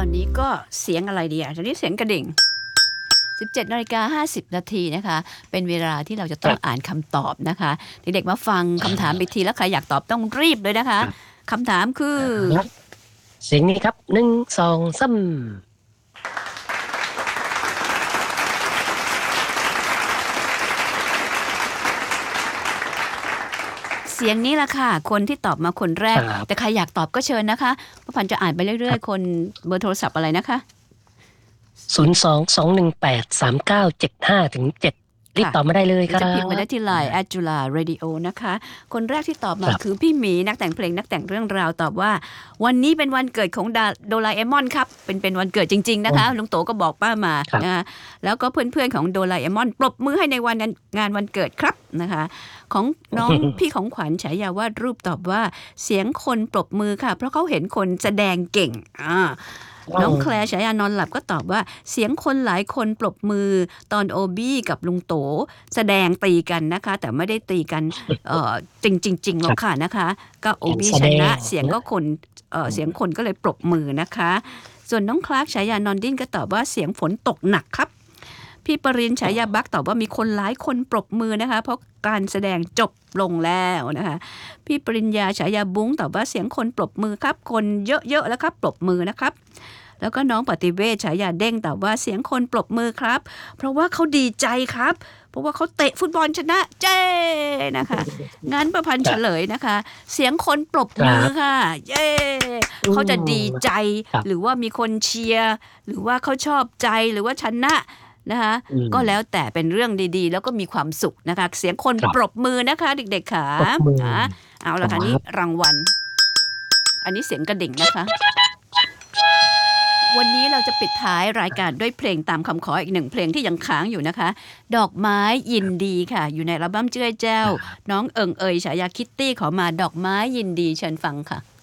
อนนี้ก็เสียงอะไรดีตอนนี้เสียงกระดิ่ง 17:50 นาทีนะคะเป็นเวลาที่เราจะต้องอ่านคำตอบนะคะเด็กๆมาฟังคำถามอีกทีแล้วใครอยากตอบต้องรีบเลยนะคะคำถามคือเสียงนี้ครับ1 2 3 เสียงนี้ล่ะค่ะคนที่ตอบมาคนแรกแต่ใครอยากตอบก็เชิญนะคะป้าพันจะอ่านไปเรื่อยๆคนเบอร์โทรศัพท์อะไรนะคะ 022183975-7รีบตอบมาได้เลยครับจะพิมพ์มาได้ที่ Line @jularadio นะคะคนแรกที่ตอบมาคือพี่หมีนักแต่งเพลงนักแต่งเรื่องราวตอบว่าวันนี้เป็นวันเกิดของโดราเอมอนครับเป็นวันเกิดจริงๆนะคะลุงโตก็บอกป้ามานะคะแล้วก็เพื่อนๆของโดราเอมอนปรบมือให้ในวันงานวันเกิดครับนะคะของน้องพี่ของขวัญฉายาวาดรูปตอบว่าเสียงคนปรบมือค่ะเพราะเขาเห็นคนแสดงเก่งน้องแคลร์ฉายานอนหลับก็ตอบว่าเสียงคนหลายคนปรบมือตอนโอบี้กับลุงโตแสดงตีกันนะคะแต่ไม่ได้ตีกันจริงๆหรอกค่ะนะคะก็โอบี้ชนะเสียงก็คนเสียงคนก็เลยปรบมือนะคะส่วนน้องคลาร์กฉายานอนดิ้นก็ตอบว่าเสียงฝนตกหนักครับพี่ปรินฉายาบักตอบว่ามีคนหลายคนปรบมือนะคะเพราะการแสดงจบลงแล้วนะคะพี่ปริญญาฉายาบุ้งตอบว่าเสียงคนปรบมือครับคนเยอะๆแล้วครับปรบมือนะครับแล้วก็น้องปฏิเวชฉายาเด้งตอบว่าเสียงคนปรบมือครับเพราะว่าเขาดีใจครับเพราะว่าเขาเตะฟุตบอลชนะเจ้นะคะงั้นประพันธ์เฉลยนะคะเสียงคนปรบมือค่ะเย้เขาจะดีใจหรือว่ามีคนเชียร์หรือว่าเขาชอบใจหรือว่าชนะนะคะก็แล้วแต่เป็นเรื่องดีๆแล้วก็มีความสุขนะคะเสียงคนปรบมือนะคะเด็กๆค่ะเอาละค่ะนี่รางวัลอันนี้เสียงกระดิ่งนะคะวันนี้เราจะปิดท้ายรายการด้วยเพลงตามคำขออีกหนึ่งเพลงที่ยังค้างอยู่นะคะดอกไม้ยินดีค่ะอยู่ในอัลบั้มเจ้ยแจ้วน้องเอิงเอยฉายาคิตตี้ขอมาดอกไม้ยินดีเชิญฟังค่ะ